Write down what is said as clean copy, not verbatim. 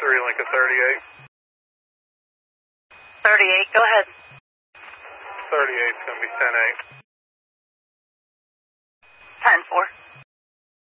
Lincoln 38. 38, go ahead. 38's going to be 10-8.